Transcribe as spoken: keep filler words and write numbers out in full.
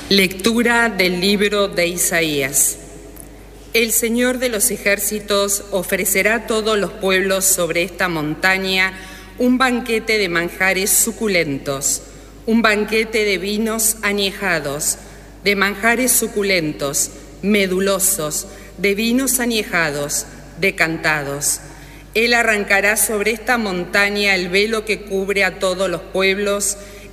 Lectura del libro de Isaías. El Señor de los ejércitos ofrecerá a todos los pueblos sobre esta montaña un banquete de manjares suculentos, un banquete de vinos añejados, de manjares suculentos, medulosos, de vinos añejados, decantados. Él arrancará sobre esta montaña el velo que cubre a todos los pueblos